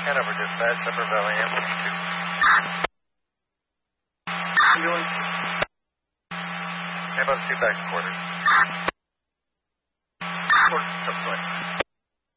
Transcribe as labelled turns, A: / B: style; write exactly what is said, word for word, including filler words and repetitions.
A: Hanover Dispatch, Upper Valley Ambulance two.
B: Ambulance.
A: Ambulance two back to quarters.
B: Quarters, subway.